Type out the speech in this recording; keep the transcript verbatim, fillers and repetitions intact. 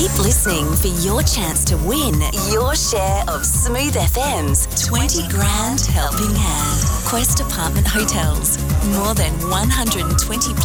Keep listening for your chance to win your share of Smooth F M's twenty grand helping hand. Quest Apartment Hotels. More than one hundred twenty